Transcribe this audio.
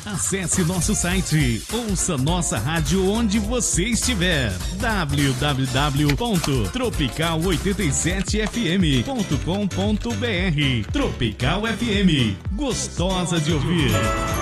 Acesse nosso site, ouça nossa rádio onde você estiver. www.tropical87fm.com.br. Tropical FM, gostosa de ouvir.